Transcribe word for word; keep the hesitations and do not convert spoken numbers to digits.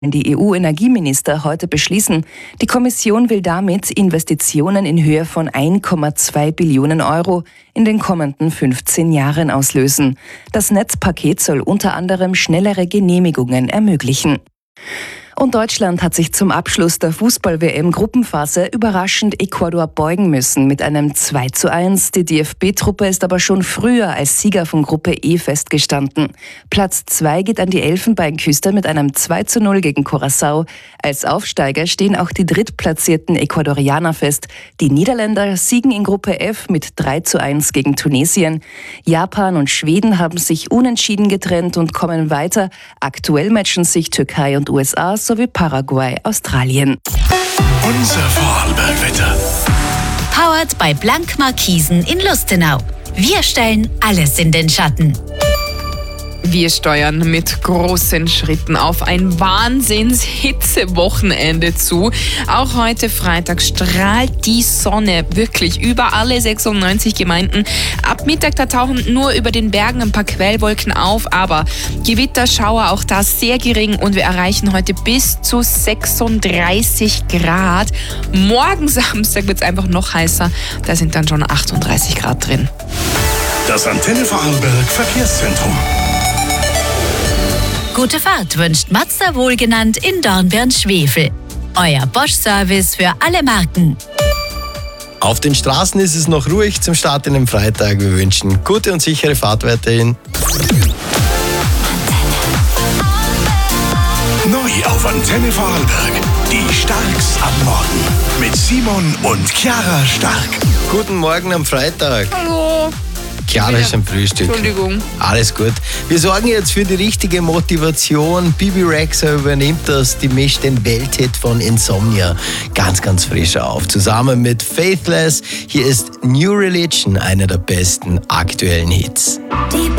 die E U-Energieminister heute beschließen. Die Kommission will damit Investitionen in Höhe von eins Komma zwei Billionen Euro in den kommenden fünfzehn Jahren auslösen. Das Netzpaket soll unter anderem schnellere Genehmigungen ermöglichen. Und Deutschland hat sich zum Abschluss der Fußball-W M-Gruppenphase überraschend Ecuador beugen müssen mit einem zwei zu eins. Die D F B-Truppe ist aber schon früher als Sieger von Gruppe E festgestanden. Platz zwei geht an die Elfenbeinküste mit einem zwei zu null gegen Curaçao. Als Aufsteiger stehen auch die drittplatzierten Ecuadorianer fest. Die Niederländer siegen in Gruppe F mit drei zu eins gegen Tunesien. Japan und Schweden haben sich unentschieden getrennt und kommen weiter. Aktuell matchen sich Türkei und U S A sowie Paraguay, Australien. Unser Vorarlberg-Wetter. Powered bei Blank Markisen in Lustenau. Wir stellen alles in den Schatten. Wir steuern mit großen Schritten auf ein Wahnsinns-Hitzewochenende zu. Auch heute Freitag strahlt die Sonne wirklich über alle sechsundneunzig Gemeinden. Ab Mittag da tauchen nur über den Bergen ein paar Quellwolken auf, aber Gewitterschauer auch da sehr gering und wir erreichen heute bis zu sechsunddreißig Grad. Morgen Samstag wird es einfach noch heißer, da sind dann schon achtunddreißig Grad drin. Das Antenne Vorarlberg Verkehrszentrum. Gute Fahrt wünscht Mazda wohlgenannt in Dornbirn-Schwefel. Euer Bosch-Service für alle Marken. Auf den Straßen ist es noch ruhig zum Start in den Freitag. Wir wünschen gute und sichere Fahrt weiterhin. Neu auf Antenne Vorarlberg. Die Starks am Morgen. Mit Simon und Chiara Stark. Guten Morgen am Freitag. Hallo. Chiara ist am Frühstück. Entschuldigung. Alles gut. Wir sorgen jetzt für die richtige Motivation. Bibi Rexha übernimmt das. Die mischt den Welthit von Insomnia ganz, ganz frisch auf. Zusammen mit Faithless. Hier ist New Religion, einer der besten aktuellen Hits. Die